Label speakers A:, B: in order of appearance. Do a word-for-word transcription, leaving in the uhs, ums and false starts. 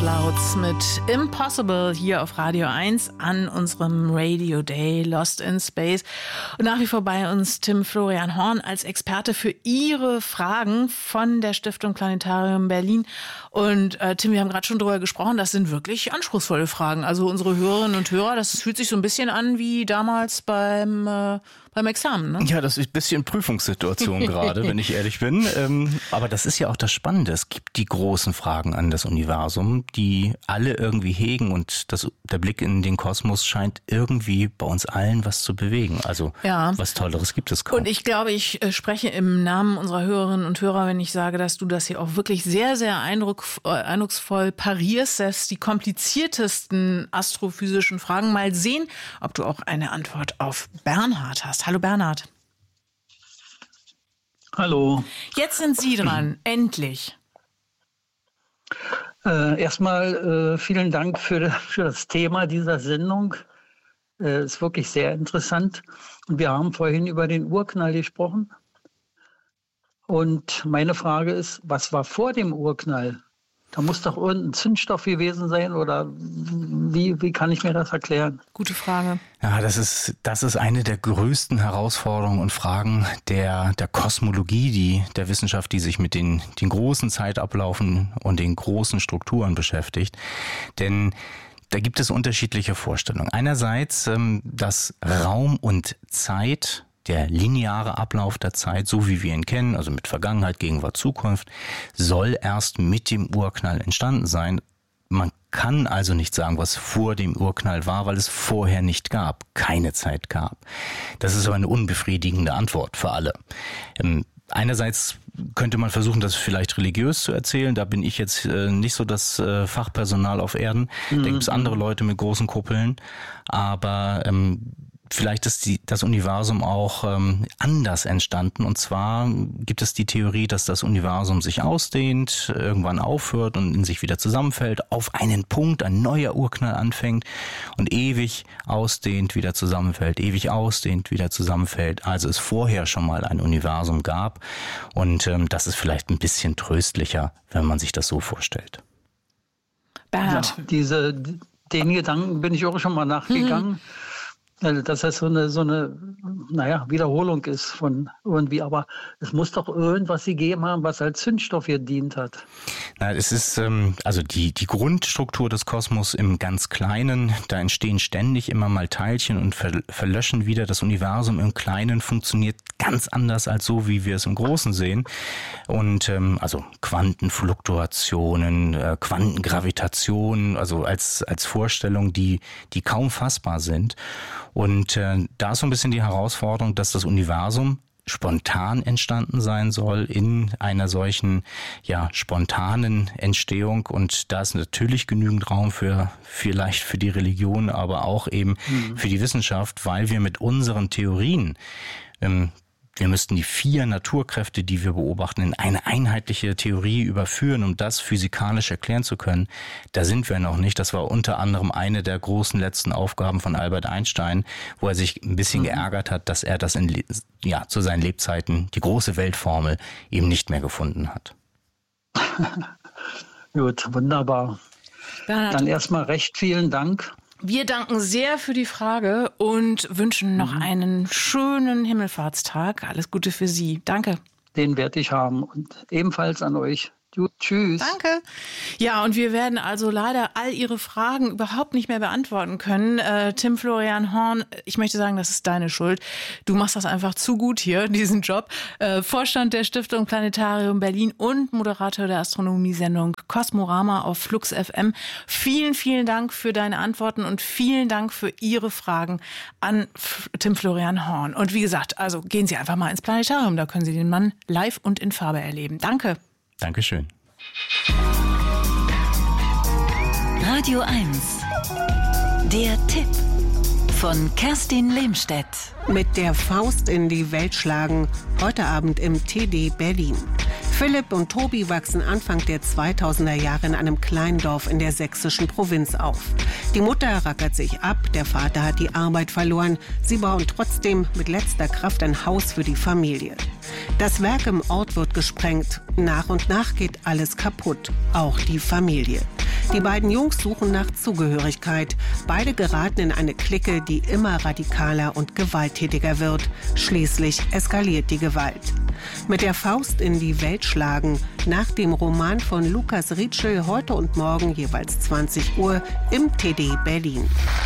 A: Clouds mit Impossible hier auf Radio eins an unserem Radio Day Lost in Space. Und nach wie vor bei uns Tim Florian Horn als Experte für Ihre Fragen von der Stiftung Planetarium Berlin. Und äh, Tim, wir haben gerade schon drüber gesprochen, das sind wirklich anspruchsvolle Fragen. Also unsere Hörerinnen und Hörer, das fühlt sich so ein bisschen an wie damals beim, äh, beim Examen, ne?
B: Ja, das ist ein bisschen Prüfungssituation gerade, wenn ich ehrlich bin. Ähm, aber das ist ja auch das Spannende. Es gibt die großen Fragen an das Universum, die alle irgendwie hegen, und das, der Blick in den Kosmos scheint irgendwie bei uns allen was zu bewegen. Also ja. Was Tolleres gibt es kaum.
A: Und ich glaube, ich äh, spreche im Namen unserer Hörerinnen und Hörer, wenn ich sage, dass du das hier auch wirklich sehr, sehr eindruck, äh, eindrucksvoll parierst, selbst die kompliziertesten astrophysischen Fragen. Mal sehen, ob du auch eine Antwort auf Bernhard hast. Hallo Bernhard.
C: Hallo.
A: Jetzt sind Sie dran, endlich.
C: Äh, erstmal äh, vielen Dank für, für das Thema dieser Sendung. Äh, ist wirklich sehr interessant. Und wir haben vorhin über den Urknall gesprochen. Und meine Frage ist, was war vor dem Urknall? Da muss doch irgendein Zündstoff gewesen sein, oder wie, wie kann ich mir das erklären?
A: Gute Frage.
B: Ja, das ist, das ist eine der größten Herausforderungen und Fragen der, der Kosmologie, die, der Wissenschaft, die sich mit den, den großen Zeitablaufen und den großen Strukturen beschäftigt. Denn da gibt es unterschiedliche Vorstellungen. Einerseits, dass Raum und Zeit, der lineare Ablauf der Zeit, so wie wir ihn kennen, also mit Vergangenheit, Gegenwart, Zukunft, soll erst mit dem Urknall entstanden sein. Man kann also nicht sagen, was vor dem Urknall war, weil es vorher nicht gab, keine Zeit gab. Das ist aber eine unbefriedigende Antwort für alle. Einerseits könnte man versuchen, das vielleicht religiös zu erzählen. Da bin ich jetzt äh, nicht so das äh, Fachpersonal auf Erden. Mhm. Da gibt es andere Leute mit großen Kuppeln. Aber ähm, vielleicht ist die, das Universum auch ähm, anders entstanden. Und zwar gibt es die Theorie, dass das Universum sich ausdehnt, irgendwann aufhört und in sich wieder zusammenfällt, auf einen Punkt ein neuer Urknall anfängt und ewig ausdehnt, wieder zusammenfällt, ewig ausdehnt, wieder zusammenfällt. Also es vorher schon mal ein Universum gab. Und ähm, das ist vielleicht ein bisschen tröstlicher, wenn man sich das so vorstellt.
C: Bernhard. Ja, diese, den Gedanken bin ich auch schon mal nachgegangen. Mhm. Dass das so eine, so eine, naja, Wiederholung ist von irgendwie, aber es muss doch irgendwas gegeben haben, was als Zündstoff gedient hat.
B: Na, es ist, ähm, also die, die Grundstruktur des Kosmos im ganz Kleinen, da entstehen ständig immer mal Teilchen und ver, verlöschen wieder. Das Universum im Kleinen funktioniert ganz anders als so, wie wir es im Großen sehen. Und, ähm, also Quantenfluktuationen, äh, Quantengravitation, also als, als Vorstellung, die, die kaum fassbar sind. Und äh, da ist so ein bisschen die Herausforderung, dass das Universum spontan entstanden sein soll in einer solchen ja spontanen Entstehung. Und da ist natürlich genügend Raum für vielleicht für die Religion, aber auch eben mhm. für die Wissenschaft, weil wir mit unseren Theorien ähm, wir müssten die vier Naturkräfte, die wir beobachten, in eine einheitliche Theorie überführen, um das physikalisch erklären zu können. Da sind wir noch nicht. Das war unter anderem eine der großen letzten Aufgaben von Albert Einstein, wo er sich ein bisschen mhm. geärgert hat, dass er das in, ja, zu seinen Lebzeiten, die große Weltformel, eben nicht mehr gefunden hat.
C: Gut, wunderbar. Bernhard, dann erstmal recht vielen Dank.
A: Wir danken sehr für die Frage und wünschen noch mhm. einen schönen Himmelfahrtstag. Alles Gute für Sie. Danke.
C: Den werde ich haben und ebenfalls an euch. Gut, tschüss.
A: Danke. Ja, und wir werden also leider all Ihre Fragen überhaupt nicht mehr beantworten können. Äh, Tim Florian Horn, ich möchte sagen, das ist deine Schuld. Du machst das einfach zu gut hier, diesen Job. Äh, Vorstand der Stiftung Planetarium Berlin und Moderator der Astronomiesendung Kosmorama auf Flux F M. Vielen, vielen Dank für deine Antworten und vielen Dank für Ihre Fragen an F- Tim Florian Horn. Und wie gesagt, also gehen Sie einfach mal ins Planetarium, da können Sie den Mann live und in Farbe erleben. Danke.
B: Dankeschön.
D: Radio eins. Der Tipp von Kerstin Lehmstedt.
E: Mit der Faust in die Welt schlagen, heute Abend im T D Berlin. Philipp und Tobi wachsen Anfang der zweitausender Jahre in einem kleinen Dorf in der sächsischen Provinz auf. Die Mutter rackert sich ab, der Vater hat die Arbeit verloren. Sie bauen trotzdem mit letzter Kraft ein Haus für die Familie. Das Werk im Ort wird gesprengt. Nach und nach geht alles kaputt, auch die Familie. Die beiden Jungs suchen nach Zugehörigkeit. Beide geraten in eine Clique, die immer radikaler und gewalttätiger wird. Schließlich eskaliert die Gewalt. Mit der Faust in die Welt schlagen, nach dem Roman von Lukas Rietschel, heute und morgen jeweils zwanzig Uhr im T D Berlin.